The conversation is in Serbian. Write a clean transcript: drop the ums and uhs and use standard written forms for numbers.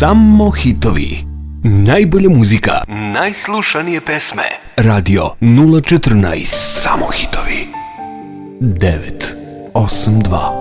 Samo hitovi. Najbolja muzika. Najslušanije pesme. Radio 014. Samo hitovi. 982